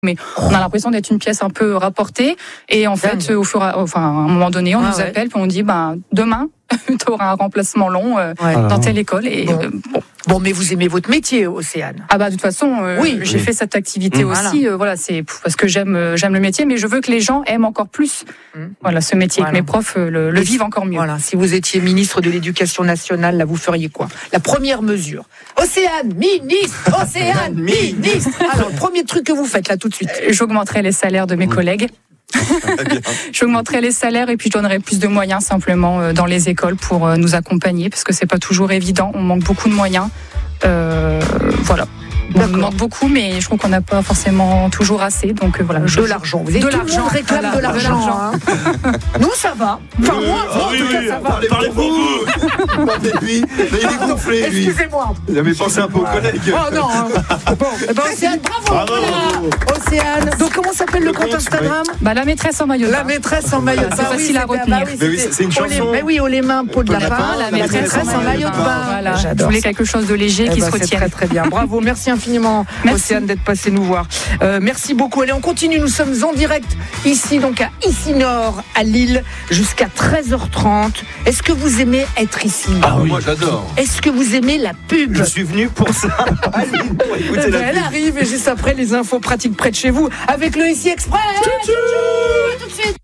mais on a l'impression d'être une pièce un peu rapportée. Et en fait, à un moment donné, on nous appelle puis on dit, demain, tu auras un remplacement long dans telle école. Et bon, mais vous aimez votre métier, Océane. De toute façon, j'ai fait cette activité aussi. C'est parce que j'aime le métier, mais je veux que les gens aiment encore plus ce métier, que mes profs le vivent encore mieux. Voilà. Si vous étiez ministre de l'Éducation nationale, là, vous feriez quoi? La première mesure. Océane, ministre. Alors, le premier truc que vous faites là tout de suite. J'augmenterai les salaires de mes collègues. J'augmenterai les salaires et puis je donnerai plus de moyens simplement dans les écoles pour nous accompagner, parce que c'est pas toujours évident, on manque beaucoup de moyens. Voilà. On nous demande beaucoup, mais je trouve qu'on n'a pas forcément toujours assez. Donc voilà. De l'argent. Vous êtes tout le monde réclame de l'argent. Hein. Nous, ça va. Enfin, moi, en tout cas, ça va. Parlez pour vous. Il est gonflé, lui. Excusez-moi. Il avait pensé un peu aux collègues. Oh non. Bon, Océane, bravo. Océane. Donc, comment s'appelle le compte Instagram? La maîtresse en maillot de bain. La maîtresse en maillot de bain. C'est facile à retenir. C'est une chanson. Mais oui, les mains, peau de lapin. La maîtresse en maillot de bain. Voilà. Je voulais quelque chose de léger qui se retienne. C'est très très bien. Bravo. Merci infiniment, Océane, d'être passée nous voir. Merci beaucoup. Allez, on continue. Nous sommes en direct ici, donc à Ici-Nord, à Lille, jusqu'à 13h30. Est-ce que vous aimez être ici? Moi, j'adore. Est-ce que vous aimez la pub? Je suis venu pour ça. Elle arrive et juste après les infos pratiques près de chez vous avec le Ici Express. Tout de suite.